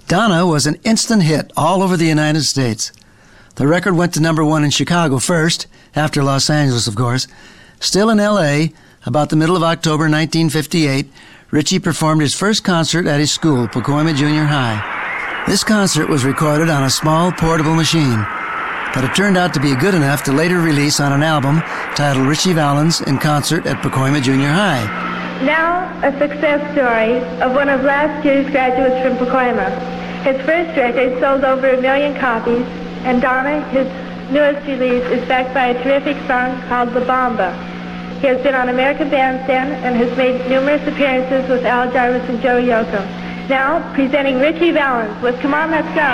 Donna was an instant hit all over the United States. The record went to number 1 in Chicago first, after Los Angeles, of course. Still in L.A., about the middle of October 1958, Ritchie performed his first concert at his school, Pacoima Junior High. This concert was recorded on a small portable machine, but it turned out to be good enough to later release on an album titled Ritchie Valens in Concert at Pacoima Junior High. Now, a success story of one of last year's graduates from Pacoima. His first record sold over 1 million copies, and Donna, his newest release, is backed by a terrific song called La Bamba. He has been on American Bandstand and has made numerous appearances with Al Jarvis and Joe Yoko. Now, presenting Ritchie Valens with Come On, Let's Go.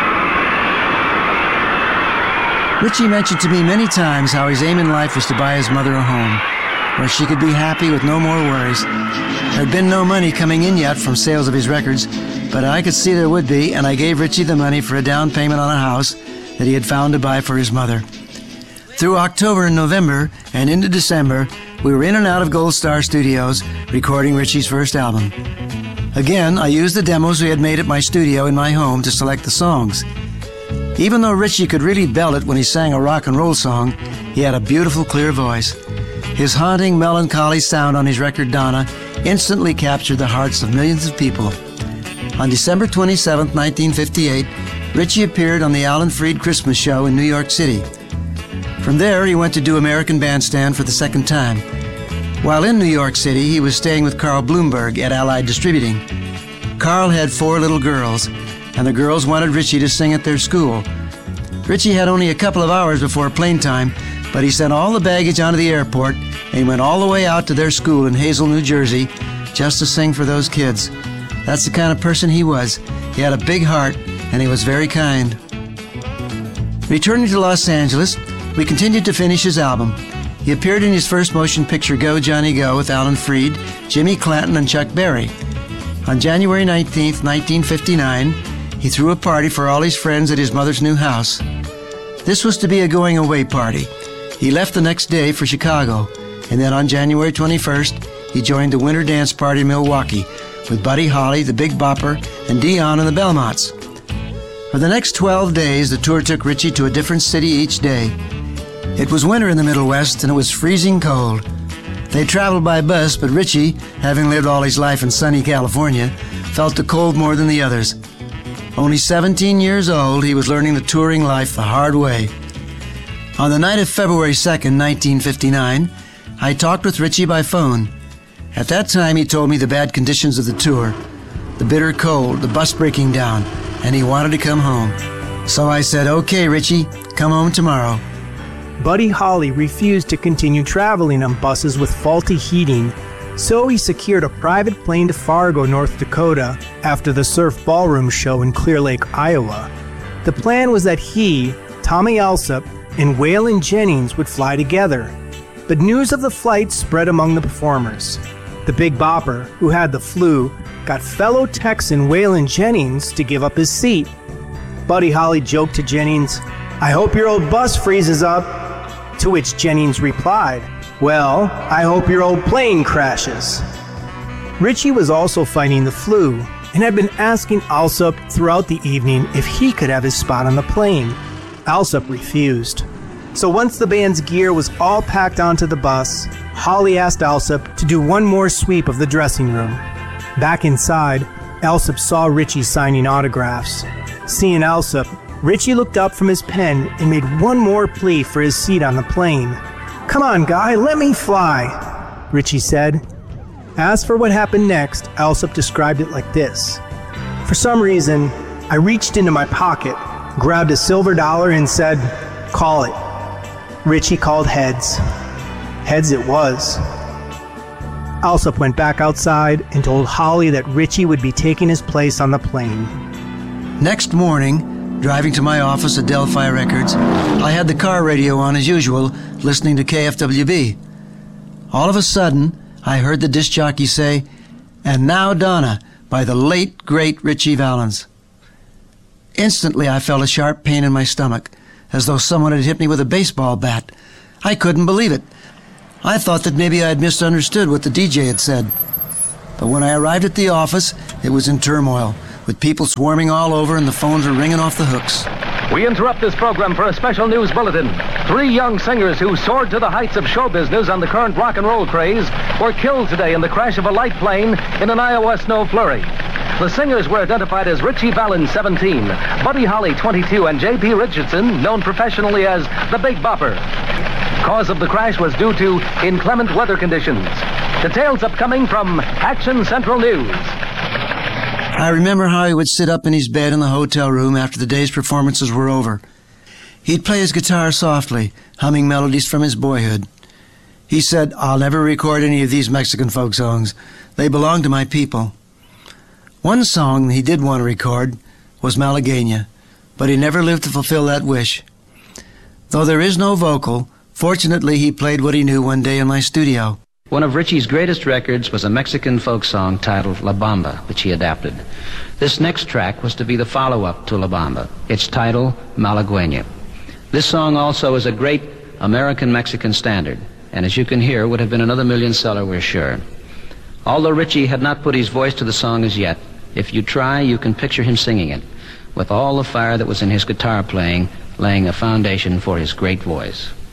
Ritchie mentioned to me many times how his aim in life was to buy his mother a home, where she could be happy with no more worries. There had been no money coming in yet from sales of his records, but I could see there would be, and I gave Ritchie the money for a down payment on a house that he had found to buy for his mother. Through October and November and into December, we were in and out of Gold Star Studios recording Ritchie's first album. Again, I used the demos we had made at my studio in my home to select the songs. Even though Ritchie could really belt it when he sang a rock and roll song, he had a beautiful, clear voice. His haunting, melancholy sound on his record Donna instantly captured the hearts of millions of people. On December 27, 1958, Ritchie appeared on the Alan Freed Christmas show in New York City. From there, he went to do American Bandstand for the second time. While in New York City, he was staying with Carl Bloomberg at Allied Distributing. Carl had 4 little girls, and the girls wanted Ritchie to sing at their school. Ritchie had only a couple of hours before plane time, but he sent all the baggage onto the airport, and he went all the way out to their school in Hazel, New Jersey, just to sing for those kids. That's the kind of person he was. He had a big heart, and he was very kind. Returning to Los Angeles, we continued to finish his album. He appeared in his first motion picture, Go, Johnny, Go, with Alan Freed, Jimmy Clanton, and Chuck Berry. On January 19, 1959, he threw a party for all his friends at his mother's new house. This was to be a going-away party. He left the next day for Chicago, and then on January 21st, he joined the Winter Dance Party in Milwaukee with Buddy Holly, the Big Bopper, and Dion and the Belmonts. For the next 12 days, the tour took Ritchie to a different city each day. It was winter in the Middle West, and it was freezing cold. They traveled by bus, but Ritchie, having lived all his life in sunny California, felt the cold more than the others. Only 17 years old, he was learning the touring life the hard way. On the night of February 2nd, 1959, I talked with Ritchie by phone. At that time, he told me the bad conditions of the tour, the bitter cold, the bus breaking down, and he wanted to come home. So I said, "Okay, Ritchie, come home tomorrow." Buddy Holly refused to continue traveling on buses with faulty heating, so he secured a private plane to Fargo, North Dakota, after the Surf Ballroom show in Clear Lake, Iowa. The plan was that he, Tommy Alsop, and Waylon Jennings would fly together. But news of the flight spread among the performers. The Big Bopper, who had the flu, got fellow Texan Waylon Jennings to give up his seat. Buddy Holly joked to Jennings, "I hope your old bus freezes up." To which Jennings replied, "Well, I hope your old plane crashes." Ritchie was also fighting the flu and had been asking Alsop throughout the evening if he could have his spot on the plane. Alsop refused. So once the band's gear was all packed onto the bus, Holly asked Alsop to do one more sweep of the dressing room. Back inside, Alsop saw Ritchie signing autographs. Seeing Alsop, Ritchie looked up from his pen and made one more plea for his seat on the plane. "Come on, guy, let me fly," Ritchie said. As for what happened next, Alsop described it like this. "For some reason, I reached into my pocket, grabbed a silver dollar and said, 'Call it.' Ritchie called heads. Heads it was." Alsop went back outside and told Holly that Ritchie would be taking his place on the plane. Next morning, driving to my office at Delphi Records, I had the car radio on as usual, listening to KFWB. All of a sudden, I heard the disc jockey say, "And now Donna," by the late, great Ritchie Valens. Instantly, I felt a sharp pain in my stomach, as though someone had hit me with a baseball bat. I couldn't believe it. I thought that maybe I had misunderstood what the DJ had said. But when I arrived at the office, it was in turmoil. with people swarming all over and the phones were ringing off the hooks. We interrupt this program for a special news bulletin. 3 young singers who soared to the heights of show business on the current rock and roll craze were killed today in the crash of a light plane in an Iowa snow flurry. The singers were identified as Richie Valens, 17, Buddy Holly, 22, and J.P. Richardson, known professionally as the Big Bopper. Cause of the crash was due to inclement weather conditions. Details upcoming from Action Central News. I remember how he would sit up in his bed in the hotel room after the day's performances were over. He'd play his guitar softly, humming melodies from his boyhood. He said, "I'll never record any of these Mexican folk songs. They belong to my people." One song he did want to record was Malagueña, but he never lived to fulfill that wish. Though there is no vocal, fortunately he played what he knew one day in my studio. One of Richie's greatest records was a Mexican folk song titled La Bamba, which he adapted. This next track was to be the follow-up to La Bamba, its title, Malagueña. This song also is a great American-Mexican standard, and as you can hear, would have been another million seller, we're sure. Although Richie had not put his voice to the song as yet, if you try, you can picture him singing it, with all the fire that was in his guitar playing, laying a foundation for his great voice.